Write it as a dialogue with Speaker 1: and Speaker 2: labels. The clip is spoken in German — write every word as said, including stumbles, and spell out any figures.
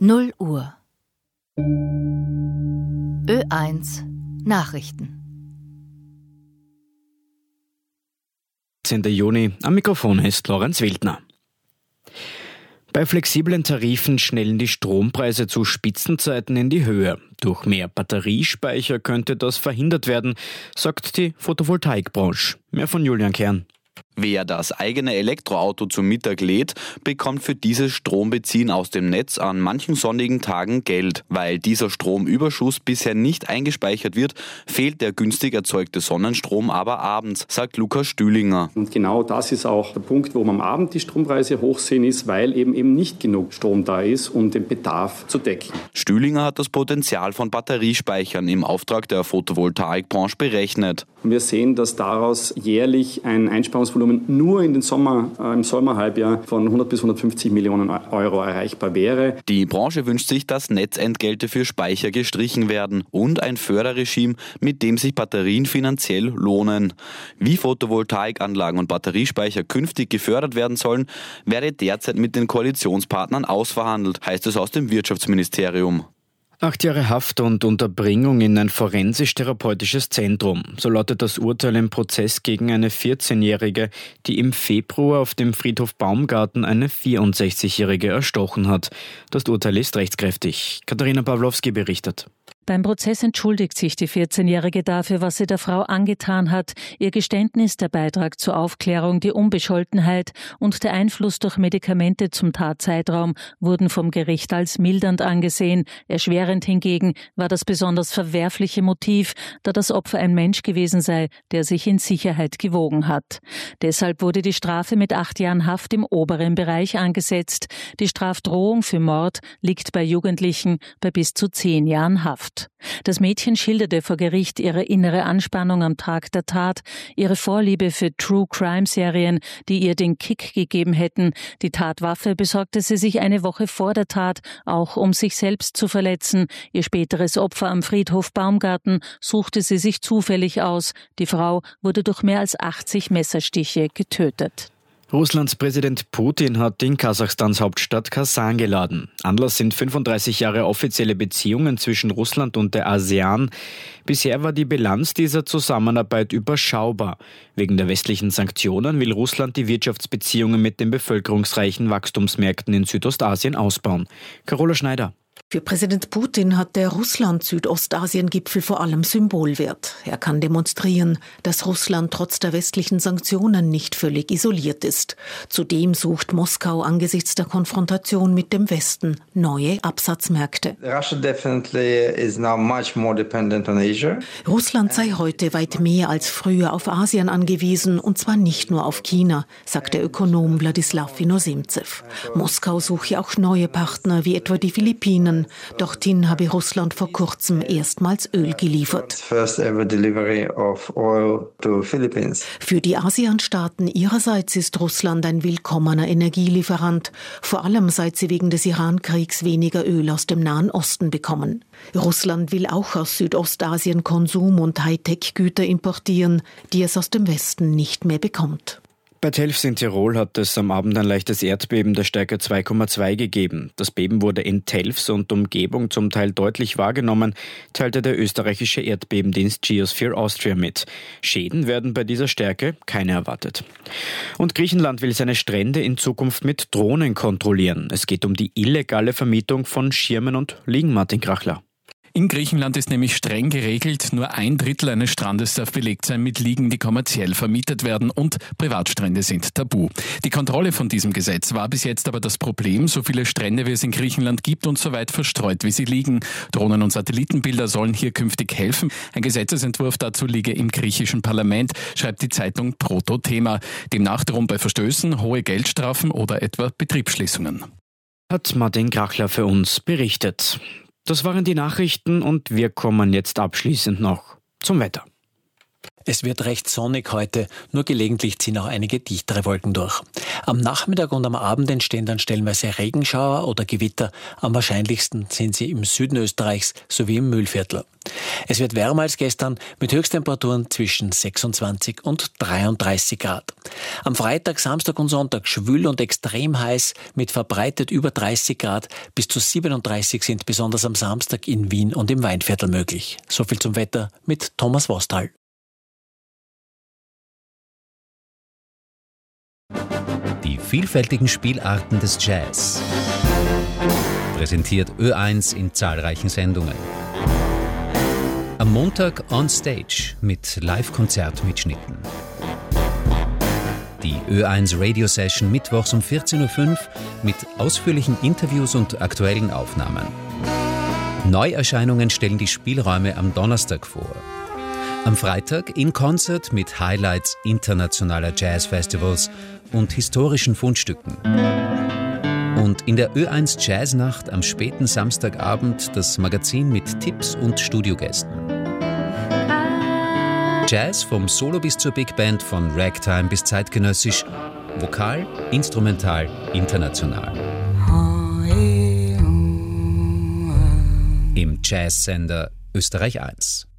Speaker 1: null Uhr. Ö eins Nachrichten.
Speaker 2: zehnten Juni, am Mikrofon ist Lorenz Wildner. Bei flexiblen Tarifen schnellen die Strompreise zu Spitzenzeiten in die Höhe. Durch mehr Batteriespeicher könnte das verhindert werden, sagt die Photovoltaikbranche. Mehr von Julian Kern.
Speaker 3: Wer das eigene Elektroauto zum Mittag lädt, bekommt für dieses Strombeziehen aus dem Netz an manchen sonnigen Tagen Geld. Weil dieser Stromüberschuss bisher nicht eingespeichert wird, fehlt der günstig erzeugte Sonnenstrom aber abends, sagt Lukas Stühlinger.
Speaker 4: Und genau das ist auch der Punkt, wo man am Abend die Strompreise hoch sehen ist, weil eben eben nicht genug Strom da ist, um den Bedarf zu decken.
Speaker 3: Stühlinger hat das Potenzial von Batteriespeichern im Auftrag der Photovoltaikbranche berechnet.
Speaker 4: Wir sehen, dass daraus jährlich ein Einsparungsvolumen nur in den Sommer, äh, im Sommerhalbjahr von hundert bis hundertfünfzig Millionen Euro erreichbar wäre.
Speaker 3: Die Branche wünscht sich, dass Netzentgelte für Speicher gestrichen werden und ein Förderregime, mit dem sich Batterien finanziell lohnen. Wie Photovoltaikanlagen und Batteriespeicher künftig gefördert werden sollen, werde derzeit mit den Koalitionspartnern ausverhandelt, heißt es aus dem Wirtschaftsministerium.
Speaker 2: Acht Jahre Haft und Unterbringung in ein forensisch-therapeutisches Zentrum. So lautet das Urteil im Prozess gegen eine vierzehnjährige, die im Februar auf dem Friedhof Baumgarten eine vierundsechzigjährige erstochen hat. Das Urteil ist rechtskräftig. Katharina Pawlowski berichtet.
Speaker 5: Beim Prozess entschuldigt sich die vierzehnjährige dafür, was sie der Frau angetan hat. Ihr Geständnis, der Beitrag zur Aufklärung, die Unbescholtenheit und der Einfluss durch Medikamente zum Tatzeitraum wurden vom Gericht als mildernd angesehen. Erschwerend hingegen war das besonders verwerfliche Motiv, da das Opfer ein Mensch gewesen sei, der sich in Sicherheit gewogen hat. Deshalb wurde die Strafe mit acht Jahren Haft im oberen Bereich angesetzt. Die Strafdrohung für Mord liegt bei Jugendlichen bei bis zu zehn Jahren Haft. Das Mädchen schilderte vor Gericht ihre innere Anspannung am Tag der Tat, ihre Vorliebe für True-Crime-Serien, die ihr den Kick gegeben hätten. Die Tatwaffe besorgte sie sich eine Woche vor der Tat, auch um sich selbst zu verletzen. Ihr späteres Opfer am Friedhof Baumgarten suchte sie sich zufällig aus. Die Frau wurde durch mehr als achtzig Messerstiche getötet.
Speaker 2: Russlands Präsident Putin hat in Kasachstans Hauptstadt Kasan geladen. Anlass sind fünfunddreißig Jahre offizielle Beziehungen zwischen Russland und der ASEAN. Bisher war die Bilanz dieser Zusammenarbeit überschaubar. Wegen der westlichen Sanktionen will Russland die Wirtschaftsbeziehungen mit den bevölkerungsreichen Wachstumsmärkten in Südostasien ausbauen. Carola Schneider.
Speaker 6: Für Präsident Putin hat der Russland-Südostasien-Gipfel vor allem Symbolwert. Er kann demonstrieren, dass Russland trotz der westlichen Sanktionen nicht völlig isoliert ist. Zudem sucht Moskau angesichts der Konfrontation mit dem Westen neue Absatzmärkte. Russland sei heute weit mehr als früher auf Asien angewiesen, und zwar nicht nur auf China, sagt der Ökonom Wladislaw Inozemtsev. Moskau suche auch neue Partner, wie etwa die Philippinen. Dorthin habe Russland vor kurzem erstmals Öl geliefert. Für die ASEAN-Staaten ihrerseits ist Russland ein willkommener Energielieferant, vor allem seit sie wegen des Iran-Kriegs weniger Öl aus dem Nahen Osten bekommen. Russland will auch aus Südostasien Konsum- und Hightech-Güter importieren, die es aus dem Westen nicht mehr bekommt.
Speaker 2: Bei Telfs in Tirol hat es am Abend ein leichtes Erdbeben der Stärke zwei Komma zwei gegeben. Das Beben wurde in Telfs und Umgebung zum Teil deutlich wahrgenommen, teilte der österreichische Erdbebendienst Geosphere Austria mit. Schäden werden bei dieser Stärke keine erwartet. Und Griechenland will seine Strände in Zukunft mit Drohnen kontrollieren. Es geht um die illegale Vermietung von Schirmen und Liegen, Martin Krachler.
Speaker 7: In Griechenland ist nämlich streng geregelt, nur ein Drittel eines Strandes darf belegt sein mit Liegen, die kommerziell vermietet werden, und Privatstrände sind tabu. Die Kontrolle von diesem Gesetz war bis jetzt aber das Problem. So viele Strände, wie es in Griechenland gibt und so weit verstreut, wie sie liegen. Drohnen und Satellitenbilder sollen hier künftig helfen. Ein Gesetzesentwurf dazu liege im griechischen Parlament, schreibt die Zeitung Proto-Thema. Demnach drohen bei Verstößen hohe Geldstrafen oder etwa Betriebsschließungen.
Speaker 2: Hat Martin Krachler für uns berichtet. Das waren die Nachrichten und wir kommen jetzt abschließend noch zum Wetter.
Speaker 8: Es wird recht sonnig heute, nur gelegentlich ziehen auch einige dichtere Wolken durch. Am Nachmittag und am Abend entstehen dann stellenweise Regenschauer oder Gewitter. Am wahrscheinlichsten sind sie im Süden Österreichs sowie im Mühlviertel. Es wird wärmer als gestern mit Höchsttemperaturen zwischen sechsundzwanzig und dreiunddreißig Grad. Am Freitag, Samstag und Sonntag schwül und extrem heiß mit verbreitet über dreißig Grad. Bis zu siebenunddreißig sind besonders am Samstag in Wien und im Weinviertel möglich. Soviel zum Wetter mit Thomas Wostal.
Speaker 9: Die vielfältigen Spielarten des Jazz. Präsentiert Ö eins in zahlreichen Sendungen. Am Montag on Stage mit Live-Konzertmitschnitten. Die Ö eins Radio Session mittwochs um vierzehn Uhr fünf mit ausführlichen Interviews und aktuellen Aufnahmen. Neuerscheinungen stellen die Spielräume am Donnerstag vor. Am Freitag in Konzert mit Highlights internationaler Jazzfestivals und historischen Fundstücken. Und in der Ö eins Jazznacht am späten Samstagabend das Magazin mit Tipps und Studiogästen. Jazz vom Solo bis zur Big Band, von Ragtime bis zeitgenössisch, vokal, instrumental, international. Im Jazzsender Österreich eins.